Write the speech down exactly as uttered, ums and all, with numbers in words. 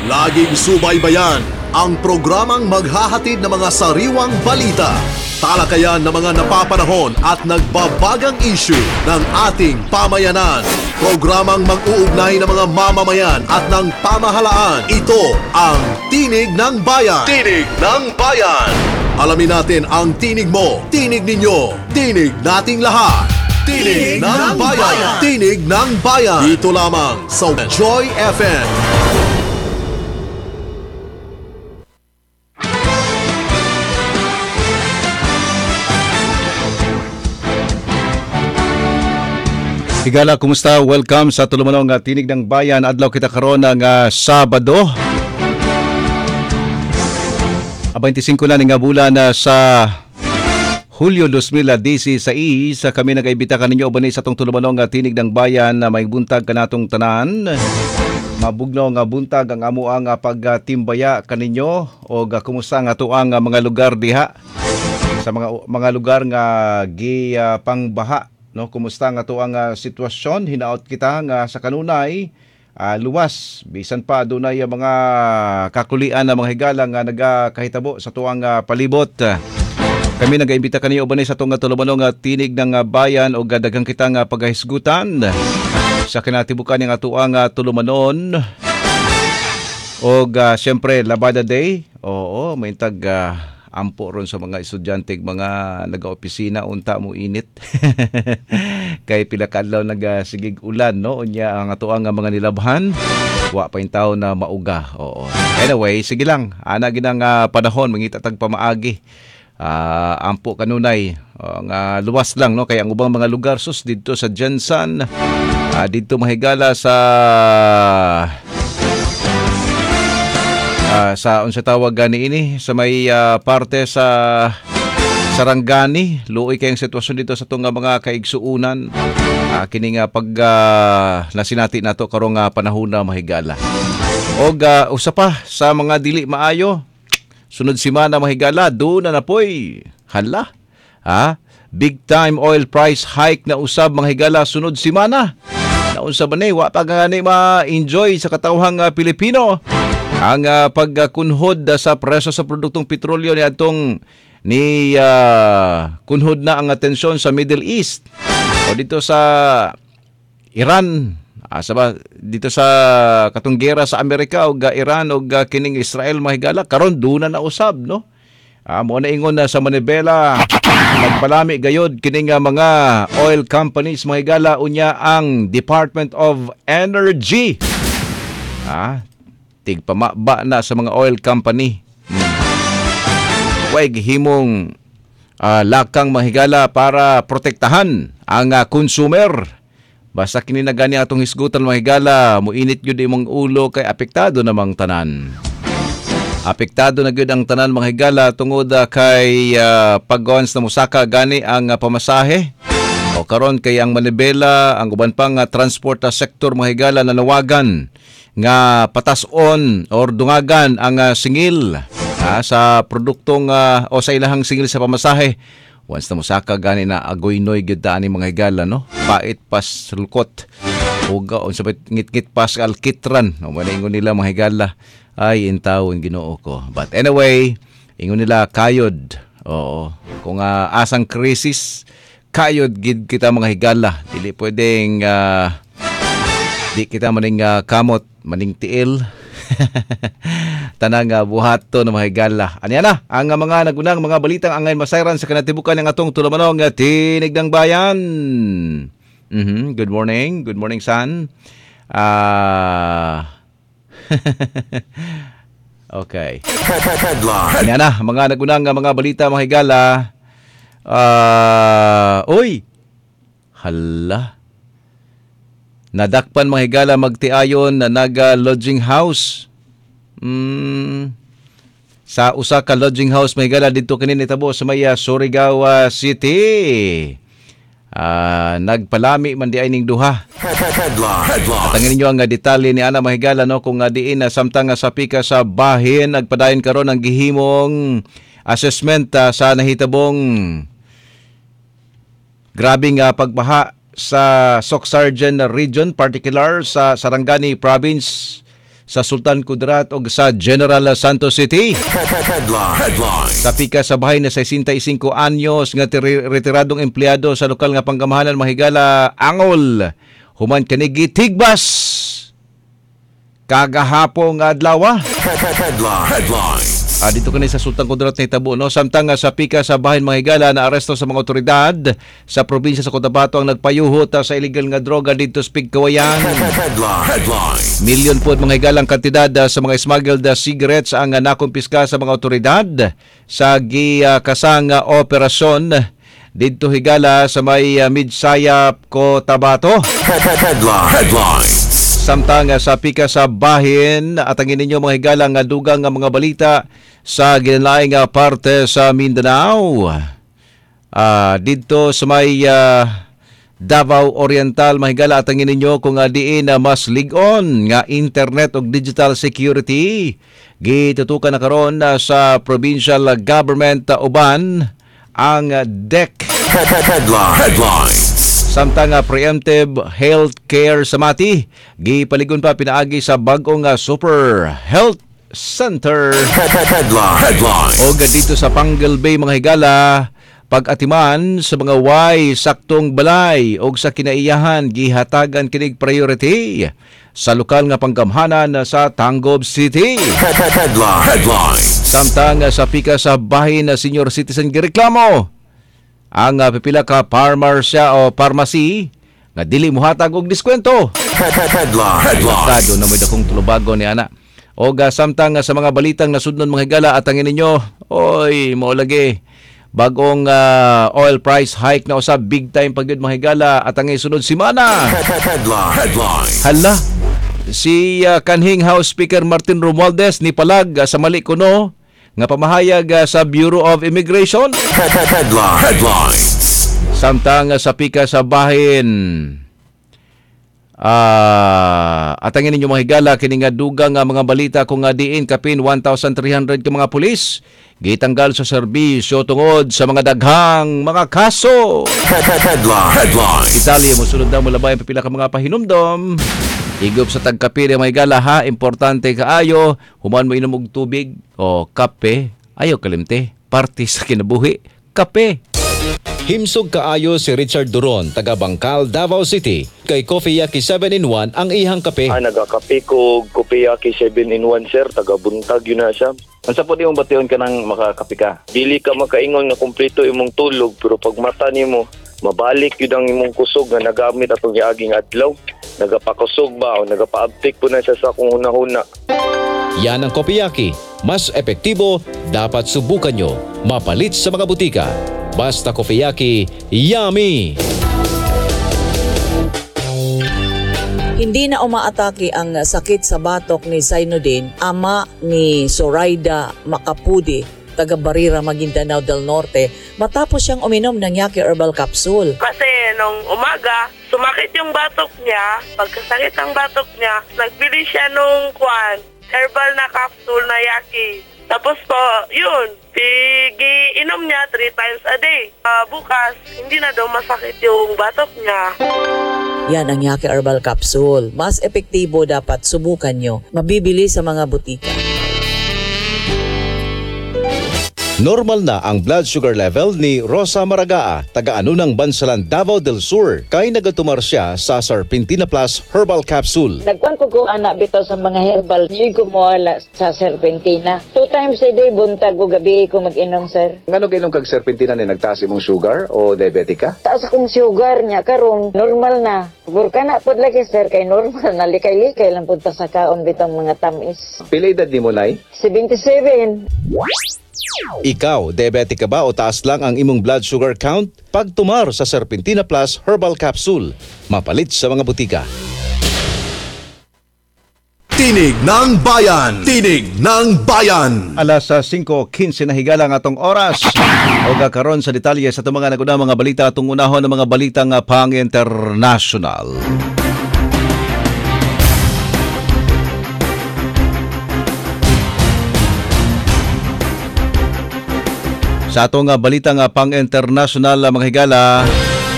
Laging subaybayan ang programang maghahatid ng mga sariwang balita, talakayan ng mga napapanahon at nagbabagang issue ng ating pamayanan. Programang mag-uugnay ng mga mamamayan at ng pamahalaan. Ito ang Tinig ng Bayan. Tinig ng Bayan. Alamin natin ang tinig mo, tinig ninyo, tinig nating lahat. Tinig, tinig ng, ng bayan. bayan. Tinig ng Bayan. Dito lamang sa Joy F M. Higala, kumusta? Welcome sa tulumanong uh, Tinig ng Bayan. Adlaw kita karon ng uh, Sabado. twenty-five na nga bulan uh, sa Hulyo twenty sixteen. Sa kami nag-aibita kaninyo uban sa tong tulumanong uh, Tinig ng Bayan na uh, may buntag kanatong tanan. Mabugno nga buntag ang amo ang uh, pagtimbaya kaninyo o uh, kumusta nga tuang uh, mga lugar diha sa mga mga lugar nga gi uh, pangbaha. No, kumusta nga to ang uh, sitwasyon? Hinaot kita nga sa kanunay uh, luwas bisan pa adunay uh, mga kakulian na mga higala nga nagakahitabo sa tuang uh, palibot. Kami nag-imbita kaniyo uban sa tong tulumanong uh, Tinig ng uh, Bayan o gadagang kita nga pagahisgutan sa kinatibukan ng atuang uh, tulumanon o uh, syempre Labada Day. Oo, may tag uh, ampo ron sa mga estudyante mga naga-opisina unta mo init kay pila ka adlaw nagasigig ulan no unya ang ato ang mga nilabhan wa pa in tawo na mauga. Oo, anyway, sige lang ana ginang uh, panahon mangita tag pamaagi uh, ampo kanunay ang uh, luwas lang no kay ang ubang mga lugar sus didto sa Jensen uh, didto mahigala sa Uh, sa unsa tawag gani ini sa may uh, parte sa Sarangani, luoy kayong sitwasyon dito sa tunga mga kaigsuunan. Uh, kini nga pag uh, nasinati nato karong uh, panahon na mahigala. Og uh, usa pa sa mga dili maayo, sunod semana mahigala do na napoy. Hala. Ha? Big time oil price hike na usab mga higala sunod semana. Naunsa ba ni wa pa gani ma-enjoy sa katawhang uh, Pilipino? Ang uh, pagkunhod uh, sa presyo sa produktong petrolyo ni atong ni uh, kunhod na ang atensyon sa Middle East o dito sa Iran, ah, saba, dito sa katong gera sa Amerika o uh, Iran o uh, kining Israel mahigala karon duna na usab no. Ah, mo na ingon na sa Manibela nagpalami gayod kining uh, mga oil companies mahigala unya ang Department of Energy. Ah, tigpamaba na sa mga oil company. Hmm. Huwag himong uh, lakang mahigala para protektahan ang uh, consumer. Basta kini na gani atong hisgutan mahigala, muinit yun imong ulo kay apektado namang tanan. Apektado na gyud ang tanan mahigala tungod uh, kay uh, pag-ons na musaka gani ang uh, pamasahe. O karon kay ang Manibela, ang uban pang uh, transport uh, sector mahigala na nawagan nga patason or dungagan ang uh, singil uh, sa produktong uh, o sa ilahang singil sa pamasahe. Once na musaka gani na agoy-noy gyud ani mga higala no. Pait pas lukot. Uga on sa ngit-ngit pas alkitran. No maningon nila mga higala ay intawon Ginoo ko. But anyway, ingon nila kayod. Oo. Kung uh, asang krisis kayod gid kita mga higala. Dili pwedeng uh, di kita maning uh, kamot, maning tiil. Tanang uh, buhato na mahigala. Anya na, ang uh, mga nagunang mga balitang angay masayran sa kanatibukan ng atong tulumanong uh, Tinig ng Bayan. Mm-hmm. Good morning. Good morning, son. Ah... Uh... okay. Anya na, mga nagunang uh, mga balita mahigala. Ah... Uh... Uy! Hala. Nadakpan mga higala magtiayon na naga-lodging house. Mm, sa usa ka lodging house mga higala dito kinin itabo sa may Surigao City. Uh, nagpalami man di ay ning duha. At ang ninyo ang detalye ni ana mga higala no kung uh, diin na uh, samtang uh, sa pika sa bahin nagpadayon karon ang gihimong assessment uh, sa nahitabong grabing uh, pagbaha sa Socsargen Region, particular sa Sarangani Province sa Sultan Kudarat o sa General Santos City. Headline. Headline. Sa pika sa bahay na sesenta y cinco anyos nga tiri- retiradong empleyado sa lokal nga panggamahanan mahigala Angol. Human kanigi tigbas. Kagahapong adlaw. Headline. Headline. Ah, dito kanay sa Sultan Kudarat na itabo, no? Samtang nga sa pika sa bahin mahigala na aresto sa mga otoridad sa probinsya sa Cotabato ang nagpayuhot ah, sa illegal nga droga dito sa Pigkawayan. Headline. Headline. Milyon po mga higalang kantidad ah, sa mga smuggled ah, cigarettes ang uh, nakumpiska sa mga otoridad sa gikasang uh, operasyon dito higala sa may uh, Midsayap, Cotabato. Headline. Headline. Samtang uh, sa pika sa bahin at ang ninyo mga higalang uh, dugang uh, mga balita sa ginalaing uh, parte sa Mindanao. Uh, dito sa may uh, Davao Oriental mahigala at ang ninyo kung uh, diin uh, mas ligon nga internet o digital security. Gitutukan na karon uh, sa provincial uh, government uh, uban ang uh, D E C. Headline. Headline. Samtang uh, preemptive healthcare sa Mati, gipaligon pa pinaagi sa bagong uh, Super Health Center. Headline. Headline. O dito sa Pangal Bay mga higala, pag-atiman sa mga way saktong balay o sa kinaiyahan gihatagan kinig priority sa lokal nga panggamhanan sa Tanggob City. Headline. Headline. Samtang uh, sa pika sa bahin na senior citizen gireklamo ang uh, pipila ka parmarsya o pharmacy nga dili mohatag og diskwento. Headline. Headline. Kado na may dakong tulubago ni ana. O ga samtang uh, sa mga balitang nasudnon mga higala at ang ninyo, oy, mao lagi bagong uh, oil price hike na usab big time pagyud mga higala at ang isunod semana. Headline. Headline. Hala, si uh, kanhing House Speaker Martin Romualdez ni palag uh, sa mali kuno nga pamahayag uh, sa Bureau of Immigration. Headline. Headline. Samtang uh, sa pika sa bahin uh, at ang ninyo mga higala kini nga dugang nga mga balita kung nga diin kapin one thousand three hundred ka mga pulis gitanggal sa serbisyo tungod sa mga daghang mga kaso. Headline. Headline. Italia mo sunod daw mulabay ang pipila ka mga pahinumdom. Igop sa tagkapiri mga higala ha, importante kaayo, human mo inom og tubig o kape, ayo kalimte, parte sa kinabuhi, kape. Himsog kaayo si Richard Duron, taga Bangkal, Davao City. Kay Coffee Yaki seven in one ang ihang kape. Ah, nagakape ko Kopeyaki seven in one sir, taga Buntag yun na siya. Unsa po imong bation ka nang makakape ka? Dili ka makaingon nga kumpleto imong tulog, pero pag mata nimo mabalik yun ang imong kusog nga nagamit atong giaging adlaw. Nagapakusog ba o nagapaabtik po na siya sa kung hunahuna. Yan ang Coffee Yaki. Mas epektibo, dapat subukan nyo. Mapalit sa mga butika. Basta Coffee Yaki, yummy! Hindi na umaatake ang sakit sa batok ni Zainuddin, ama ni Zoraida Macapudi, taga Barira, Maguindanao del Norte, matapos siyang uminom ng Yaki Herbal Capsule. Kasi nung umaga, sumakit yung batok niya. Pagkasakit ang batok niya, nagbili siya nung kwan, herbal na capsule na Yaki. Tapos po, yun, inom niya three times a day. Uh, bukas, hindi na daw masakit yung batok niya. Yan ang Yaki Herbal Capsule. Mas epektibo, dapat subukan nyo. Mabibili sa mga butika. Normal na ang blood sugar level ni Rosa Maragaa, taga-ano ng Bansalan, Davao del Sur, kay nagatumar siya sa Serpentina Plus Herbal Capsule. Nagkuhan ko ko anak bitaw sa mga herbal. Di ko mawala sa Serpentina. Two times a day, buntag ko gabi ko mag-inom, sir. Ngano kainom kag serpentina ni nagtaas imong sugar o diabetic ka? Taas akong sugar niya, karon normal na. Burka na po lagi, sir, kay normal na. Likay-likay lang punta sa kaon bitang mga tamis. Pila edad nimo nay? seventy-seven. Ikaw, diabetic ka ba o taas lang ang imong blood sugar count? Pagtumar sa Serpentina Plus Herbal Capsule. Mapalit sa mga butika. Tinig ng Bayan. Tinig ng Bayan. Alas sa singko kinse na higala nga atong oras. O karon sa detalye sa itong mga naguna mga balita atong unahon ng mga balita nga pang-international. Sa atong balita nga pang-international mga higala,